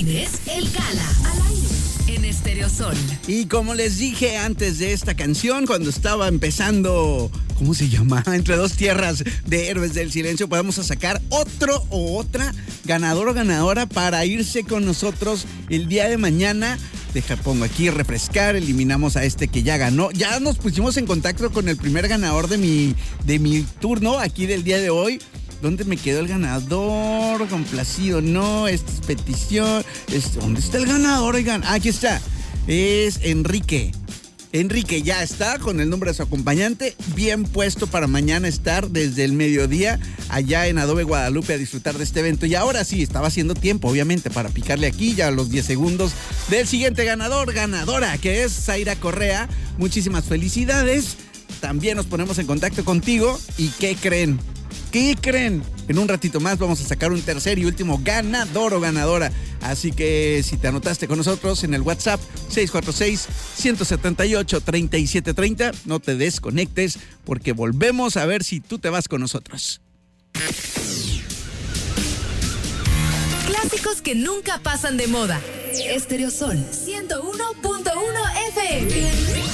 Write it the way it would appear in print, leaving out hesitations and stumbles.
Vives el Gala al aire en Estéreo Sol. Y como les dije antes de esta canción, cuando estaba empezando, ¿cómo se llama? Entre dos tierras de Héroes del Silencio, podemos sacar otro o otra ganador o ganadora para irse con nosotros el día de mañana. Pongo aquí refrescar, eliminamos a este que ya ganó. Ya nos pusimos en contacto con el primer ganador de mi turno aquí del día de hoy. ¿Dónde me quedó el ganador? Complacido, no, esta es petición. ¿Dónde está el ganador? Oigan, aquí está. Es Enrique. Enrique ya está con el nombre de su acompañante, bien puesto para mañana estar desde el mediodía allá en Adobe Guadalupe a disfrutar de este evento. Y ahora sí, estaba haciendo tiempo, obviamente, para picarle aquí ya a los 10 segundos del siguiente ganadora, que es Zaira Correa. Muchísimas felicidades. También nos ponemos en contacto contigo. ¿Y qué creen? ¿Qué creen? En un ratito más vamos a sacar un tercer y último ganador o ganadora. Así que si te anotaste con nosotros en el WhatsApp 646-178-3730, no te desconectes porque volvemos a ver si tú te vas con nosotros. Clásicos que nunca pasan de moda. Estéreo Sol 101.1 FM.